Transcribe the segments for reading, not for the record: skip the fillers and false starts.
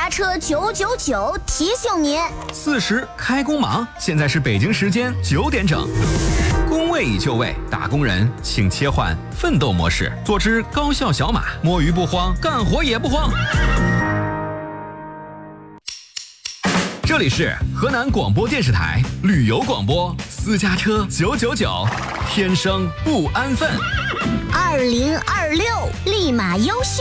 家车999提醒您 ，40开工忙，现在是北京时间9点整。工位已就位，打工人请切换奋斗模式，做只高效小马，摸鱼不慌，干活也不慌。这里是河南广播电视台旅游广播，私家车999，天生不安分。 2026立马优秀。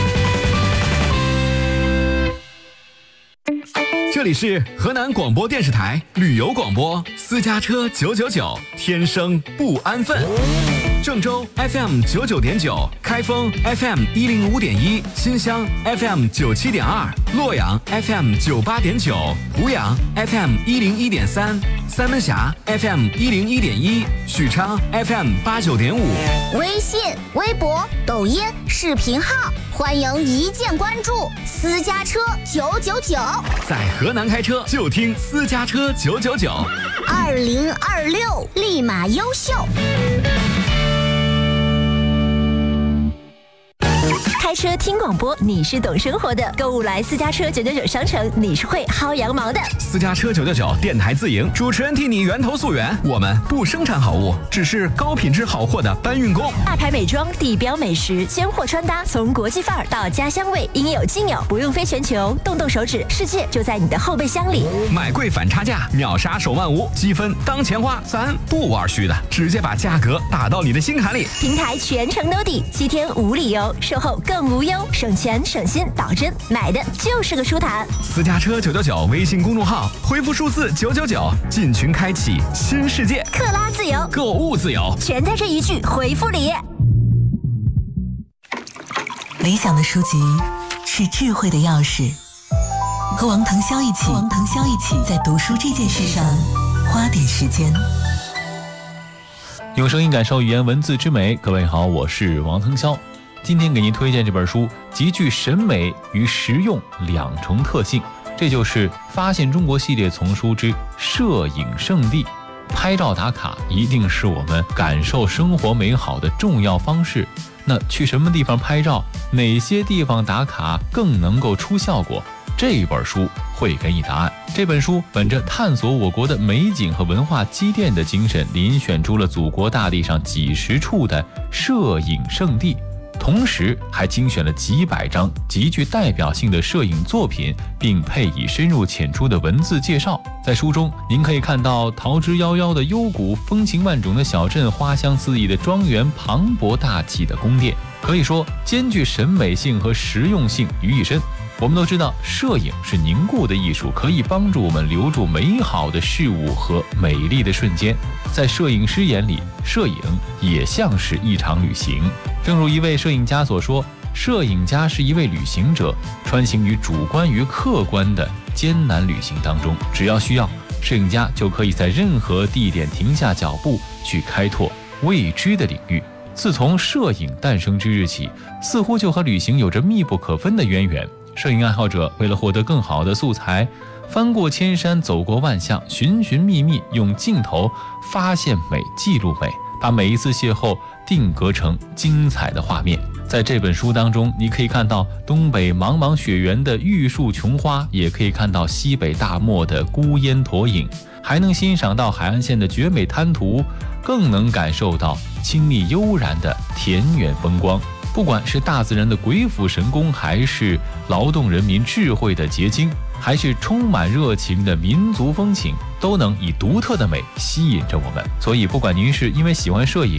这里是河南广播电视台旅游广播，私家车999，天生不安分。郑州 FM 99.9，开封 FM 105.1，新乡 FM 97.2，洛阳 FM 98.9，濮阳 FM 101.3，三门峡 FM 101.1，许昌 FM 89.5。 微信、微博、抖音、视频号，欢迎一键关注私家车999。 在河南开车就听私家车999。 2026立马优秀。 开车听广播，你是懂生活的；购物来私家车999商城，你是会薅羊毛的。 私家车999电台自营，主持人替你源头溯源。我们不生产好物，只是高品质好货的搬运工。 大牌美妆、地标美食、鲜货穿搭，从国际范儿到家乡味，应有尽有，不用飞全球，动动手指，世界就在你的后备箱里。 买贵反差价，秒杀手慢无，积分当钱花，咱不玩虚的，直接把价格打到你的心坎里。 平台全程兜底，7天无理由，售后更无忧，省钱省心，保真，买的就是个舒坦。 私家车999微信公众号，回复数字999，进群开启新世界， 克拉自由， 购物自由， 全在这一句回复里。 理想的书籍是智慧的钥匙，和王腾霄一起在读书这件事上花点时间， 用声音感受语言文字之美。各位好，我是王腾霄。今天给您推荐这本书，极具审美与实用两重特性，这就是发现中国系列丛书之摄影圣地。拍照打卡一定是我们感受生活美好的重要方式，那去什么地方拍照，哪些地方打卡更能够出效果，这本书会给你答案。这本书本着探索我国的美景和文化积淀的精神，遴选出了祖国大地上几十处的摄影圣地，同时还精选了几百张极具代表性的摄影作品，并配以深入浅出的文字介绍。在书中，您可以看到桃之夭夭的幽谷，风情万种的小镇，花香四溢的庄园，磅礴大气的宫殿，可以说兼具审美性和实用性于一身。我们都知道，摄影是凝固的艺术，可以帮助我们留住美好的事物和美丽的瞬间。在摄影师眼里，摄影也像是一场旅行。正如一位摄影家所说，摄影家是一位旅行者，穿行于主观与客观的艰难旅行当中。只要需要，摄影家就可以在任何地点停下脚步，去开拓未知的领域。自从摄影诞生之日起，似乎就和旅行有着密不可分的渊源。摄影爱好者为了获得更好的素材，翻过千山，走过万象，寻寻觅觅，用镜头发现美，记录美，把每一次邂逅定格成精彩的画面。在这本书当中，你可以看到东北茫茫雪原的玉树琼花，也可以看到西北大漠的孤烟驮影，还能欣赏到海岸线的绝美滩涂，更能感受到清丽悠然的田园风光。不管是大自然的鬼斧神工，还是劳动人民智慧的结晶，还是充满热情的民族风情，都能以独特的美吸引着我们。所以不管您是因为喜欢摄影